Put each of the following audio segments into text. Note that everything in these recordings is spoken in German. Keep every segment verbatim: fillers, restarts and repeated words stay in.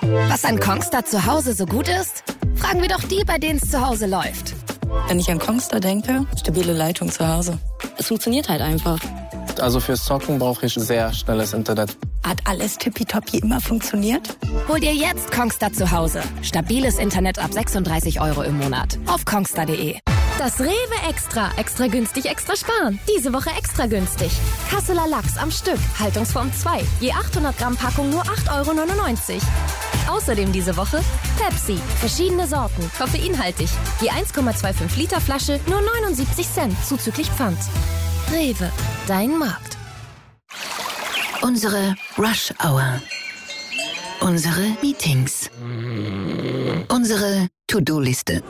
Was an Kongstar zu Hause so gut ist? Fragen wir doch die, bei denen es zu Hause läuft. Wenn ich an Kongstar denke, stabile Leitung zu Hause. Es funktioniert halt einfach. Also fürs Zocken brauche ich sehr schnelles Internet. Hat alles tippitoppi immer funktioniert? Hol dir jetzt Kongstar zu Hause. Stabiles Internet ab sechsunddreißig Euro im Monat. Auf kongstar punkt de. Das Rewe Extra. Extra günstig, extra sparen. Diese Woche extra günstig. Kasseler Lachs am Stück. Haltungsform zwei. Je achthundert Gramm Packung nur acht Euro neunundneunzig. Außerdem diese Woche Pepsi. Verschiedene Sorten. Koffeinhaltig. Je eins Komma fünfundzwanzig Liter Flasche nur neunundsiebzig Cent. Zuzüglich Pfand. Rewe. Dein Markt. Unsere Rush Hour. Unsere Meetings. Unsere To-Do-Liste.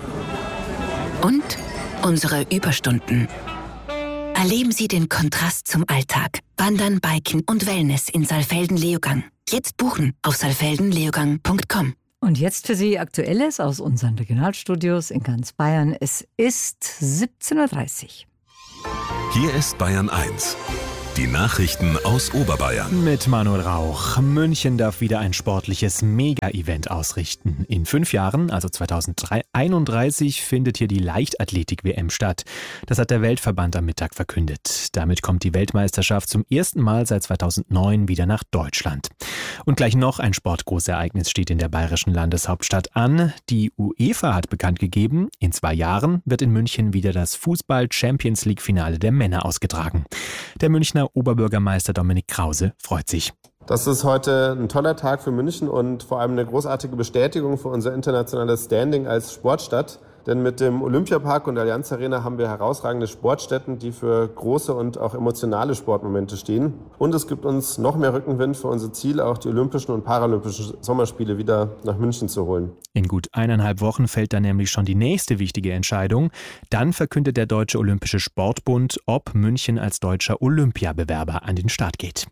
Und unsere Überstunden. Erleben Sie den Kontrast zum Alltag. Wandern, Biken und Wellness in Saalfelden-Leogang. Jetzt buchen auf saalfelden leogang punkt com. Und jetzt für Sie Aktuelles aus unseren Regionalstudios in ganz Bayern. Es ist siebzehn Uhr dreißig. Hier ist Bayern eins. Die Nachrichten aus Oberbayern. Mit Manuel Rauch. München darf wieder ein sportliches Mega-Event ausrichten. In fünf Jahren, also zweitausendeinunddreißig, findet hier die Leichtathletik-W M statt. Das hat der Weltverband am Mittag verkündet. Damit kommt die Weltmeisterschaft zum ersten Mal seit zweitausendneun wieder nach Deutschland. Und gleich noch ein Sportgroßereignis steht in der bayerischen Landeshauptstadt an. Die UEFA hat bekannt gegeben, in zwei Jahren wird in München wieder das Fußball-Champions-League-Finale der Männer ausgetragen. Der Münchner Oberbürgermeister Dominik Krause freut sich. Das ist heute ein toller Tag für München und vor allem eine großartige Bestätigung für unser internationales Standing als Sportstadt. Denn mit dem Olympiapark und der Allianz Arena haben wir herausragende Sportstätten, die für große und auch emotionale Sportmomente stehen. Und es gibt uns noch mehr Rückenwind für unser Ziel, auch die Olympischen und Paralympischen Sommerspiele wieder nach München zu holen. In gut eineinhalb Wochen fällt dann nämlich schon die nächste wichtige Entscheidung. Dann verkündet der Deutsche Olympische Sportbund, ob München als deutscher Olympiabewerber an den Start geht.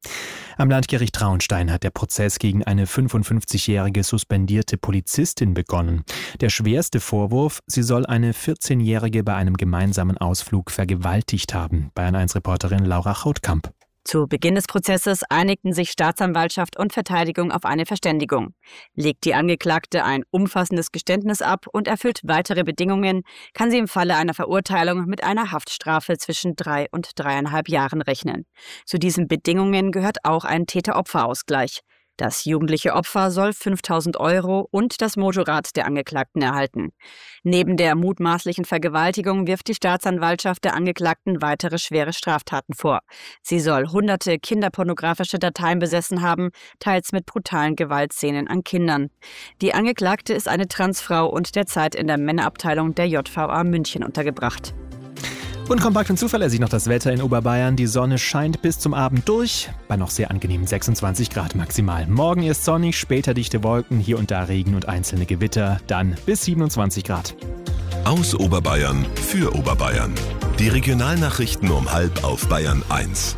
Am Landgericht Traunstein hat der Prozess gegen eine fünfundfünfzigjährige suspendierte Polizistin begonnen. Der schwerste Vorwurf, sie soll eine vierzehnjährige bei einem gemeinsamen Ausflug vergewaltigt haben. Bayern eins Reporterin Laura Hautkamp. Zu Beginn des Prozesses einigten sich Staatsanwaltschaft und Verteidigung auf eine Verständigung. Legt die Angeklagte ein umfassendes Geständnis ab und erfüllt weitere Bedingungen, kann sie im Falle einer Verurteilung mit einer Haftstrafe zwischen drei und dreieinhalb Jahren rechnen. Zu diesen Bedingungen gehört auch ein Täter-Opfer-Ausgleich. Das jugendliche Opfer soll fünftausend Euro und das Motorrad der Angeklagten erhalten. Neben der mutmaßlichen Vergewaltigung wirft die Staatsanwaltschaft der Angeklagten weitere schwere Straftaten vor. Sie soll hunderte kinderpornografische Dateien besessen haben, teils mit brutalen Gewaltszenen an Kindern. Die Angeklagte ist eine Transfrau und derzeit in der Männerabteilung der J V A München untergebracht. Und kompakt und zuverlässig noch das Wetter in Oberbayern. Die Sonne scheint bis zum Abend durch, bei noch sehr angenehmen sechsundzwanzig Grad maximal. Morgen erst sonnig, später dichte Wolken, hier und da Regen und einzelne Gewitter, dann bis siebenundzwanzig Grad. Aus Oberbayern für Oberbayern. Die Regionalnachrichten um halb auf Bayern eins.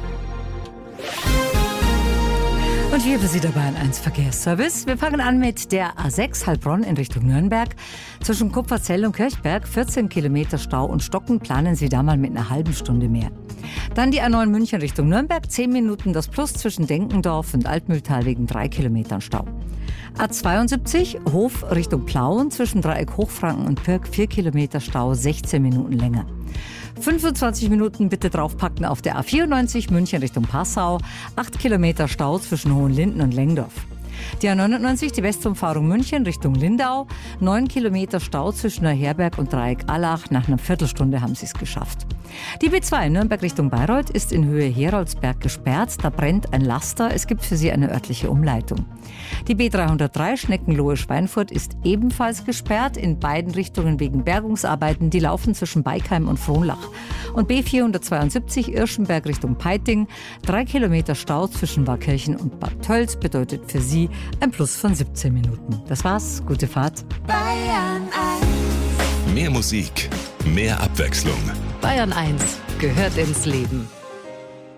Und wir für Sie der Bayern eins Verkehrsservice. Wir fangen an mit der A sechs Heilbronn in Richtung Nürnberg. Zwischen Kupferzell und Kirchberg vierzehn Kilometer Stau und Stocken, planen Sie da mal mit einer halben Stunde mehr. Dann die A neun München Richtung Nürnberg, zehn Minuten das Plus zwischen Denkendorf und Altmühltal wegen drei Kilometern Stau. A zweiundsiebzig Hof Richtung Plauen, zwischen Dreieck Hochfranken und Pirk vier Kilometer Stau, sechzehn Minuten länger. fünfundzwanzig Minuten bitte draufpacken auf der A vierundneunzig München Richtung Passau, acht Kilometer Stau zwischen Hohenlinden und Lengdorf. Die A neunundneunzig, die Westumfahrung München Richtung Lindau, neun Kilometer Stau zwischen Neuherberg und Dreieck Allach. Nach einer Viertelstunde haben sie es geschafft. Die B zwei Nürnberg Richtung Bayreuth ist in Höhe Heroldsberg gesperrt. Da brennt ein Laster. Es gibt für sie eine örtliche Umleitung. Die B dreihundertdrei Schneckenlohe-Schweinfurt ist ebenfalls gesperrt, in beiden Richtungen wegen Bergungsarbeiten. Die laufen zwischen Beikheim und Frohnlach. Und B vierhundertzweiundsiebzig Irschenberg Richtung Peiting, drei Kilometer Stau zwischen Warkirchen und Bad Tölz bedeutet für sie ein Plus von siebzehn Minuten. Das war's, gute Fahrt. Bayern eins. Mehr Musik, mehr Abwechslung. Bayern eins gehört ins Leben.